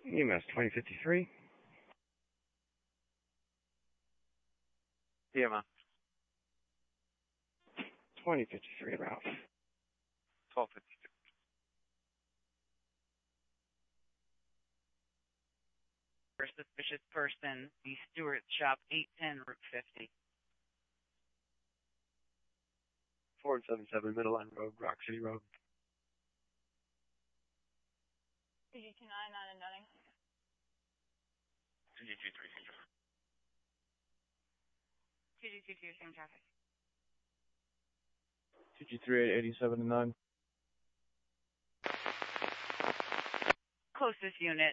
EMS 2053. EMS 2053 about. 1256. For suspicious person, the Stewart Shop, 810 Route 50. 477 Middle Line Road, Rock City Road. CG29 on and Dunning. CG23, CG22, same traffic. CG38, 87 and 9. Closest unit.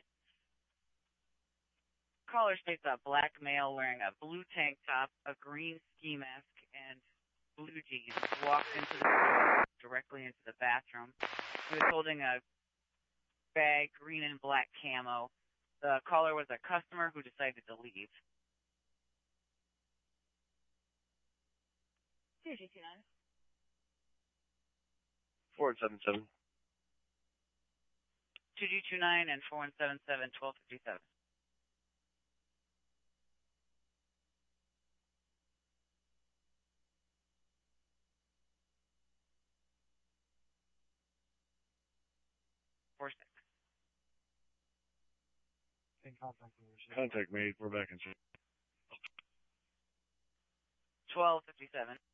Caller states a black male wearing a blue tank top, a green ski mask, and blue jeans walked into the store, directly into the bathroom. He was holding a bag, green and black camo. The caller was a customer who decided to leave. CG29. 477. 2G29 and 4177 1257. Contact made. We're back in. 1257.